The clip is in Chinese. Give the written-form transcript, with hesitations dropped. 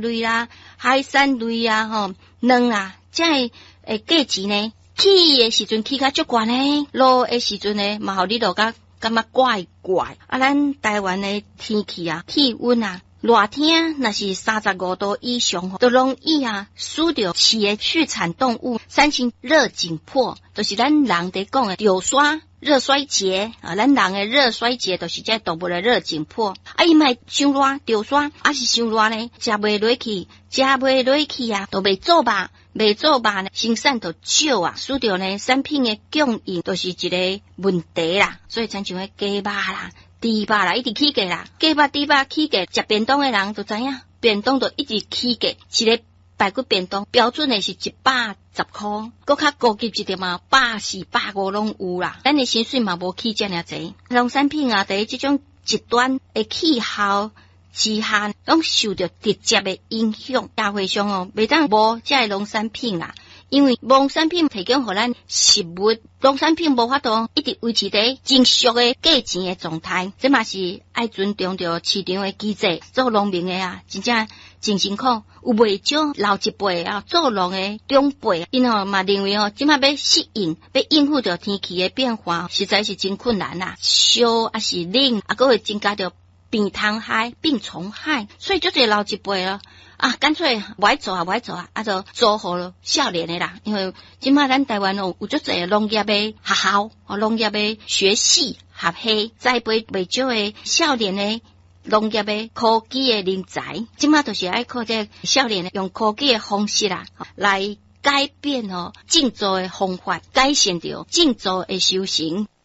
类啦、海产类啊、卵啊，这价钱呢，起的时阵起较足悬呢，落的时阵呢，嘛互你落甲感觉怪怪。咱台湾的天气啊，气温啊。热天那是35度以上，都容易输到饲的畜产动物产生热紧迫，就是咱人在讲的掉刷热衰竭啊，咱人的热衰竭就是这动物的热紧迫。伊卖伤热掉刷，是伤热呢，食袂落去都袂做吧。袂做吧呢，生产就少输到呢产品的供应都是一个问题啦，所以亲像鸡肉啦。猪肉啦，一直起价啦，鸡肉、猪肉起价，食便当的人就知影，便当就一直起价，一个排骨便当标准的是110块，搁较高级一点嘛，140、150拢有啦。咱的薪水嘛无起这么济，农产品伫这种极端的气候之下，拢受到直接的影响。社会上袂当无这农产品啦。因为农产品提供予咱食物，农产品无法度一直维持在正常的价钱的状态，这嘛是爱尊重着市场的机制。做农民的真正真辛苦，有袂少老一辈做农的长辈，因嘛认为即马要适应，要应付着天气的变化，实在是真困难啦。烧是冷，还会增加着病虫害、病虫害，所以就这老一辈干脆不爱做就做互少年的啦。因为即马咱台湾有足侪农业的学校、农业的学系、学系，栽培袂少的少年的农业的科技的人才。即马就是爱靠这少年用科技的方式来改变种植的方法，改善着种植的收成。